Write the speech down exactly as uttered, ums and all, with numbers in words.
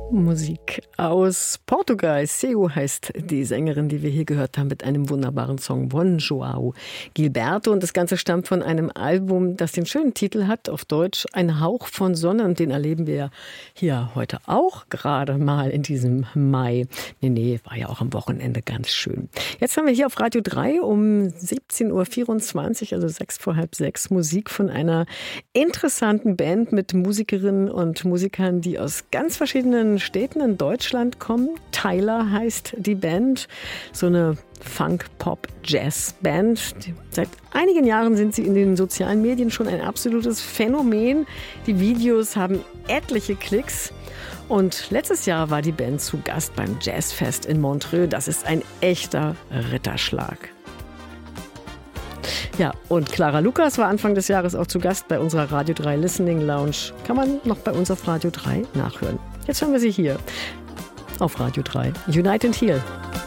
Musik aus Portugal. Seu heißt die Sängerin, die wir hier gehört haben, mit einem wunderbaren Song, Bom João Gilberto. Und das Ganze stammt von einem Album, das den schönen Titel hat, auf Deutsch, Ein Hauch von Sonne. Und den erleben wir hier heute auch, gerade mal in diesem Mai. Nee, nee, war ja auch am Wochenende ganz schön. Jetzt haben wir hier auf Radio drei um siebzehn Uhr vierundzwanzig, also sechs vor halb sechs, Musik von einer interessanten Band mit Musikerinnen und Musikern, die aus ganz verschiedenen Städten in Deutschland kommen. Tyler heißt die Band, so eine Funk-Pop-Jazz-Band. Seit einigen Jahren sind sie in den sozialen Medien schon ein absolutes Phänomen. Die Videos haben etliche Klicks. Und letztes Jahr war die Band zu Gast beim Jazzfest in Montreux. Das ist ein echter Ritterschlag. Ja, und Clara Lukas war Anfang des Jahres auch zu Gast bei unserer Radio drei Listening Lounge. Kann man noch bei uns auf Radio drei nachhören. Jetzt hören wir sie hier auf Radio drei. Unite and Heal.